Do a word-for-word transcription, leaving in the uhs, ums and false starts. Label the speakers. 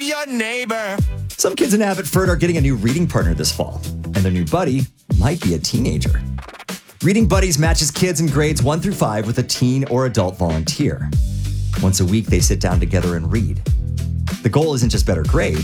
Speaker 1: your neighbor.
Speaker 2: Some kids in Abbotsford are getting a new reading partner this fall, and their new buddy might be a teenager. Reading Buddies matches kids in grades one through five with a teen or adult volunteer. Once a week, they sit down together and read. The goal isn't just better grades.